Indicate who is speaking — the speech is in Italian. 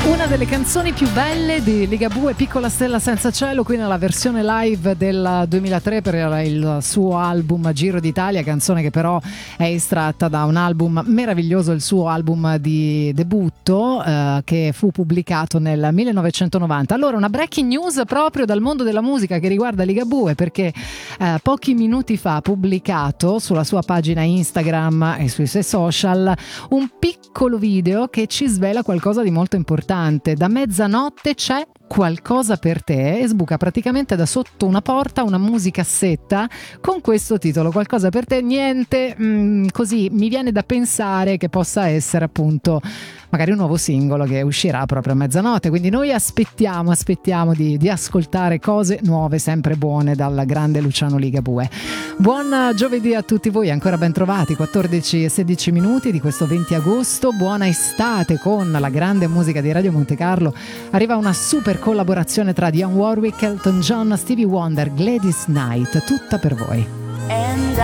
Speaker 1: Una delle canzoni più belle di Ligabue, Piccola stella senza cielo, qui nella versione live del 2003 per il suo album Giro d'Italia, canzone che però è estratta da un album meraviglioso, il suo album di debutto che fu pubblicato nel 1990. Allora, una breaking news proprio dal mondo della musica che riguarda Ligabue, perché pochi minuti fa ha pubblicato sulla sua pagina Instagram e sui suoi social un piccolo video che ci svela qualcosa di molto importante. Da mezzanotte c'è qualcosa per te e sbuca praticamente da sotto una porta una musicassetta con questo titolo, qualcosa per te. Niente, così mi viene da pensare che possa essere appunto magari un nuovo singolo che uscirà proprio a mezzanotte, quindi noi aspettiamo di ascoltare cose nuove, sempre buone, dal grande Luciano Ligabue. Buon giovedì a tutti voi, ancora ben trovati, 14 e 16 minuti di questo 20 agosto, buona estate con la grande musica di Radio Monte Carlo. Arriva una super collaborazione tra Dionne Warwick, Elton John, Stevie Wonder, Gladys Knight, tutta per voi.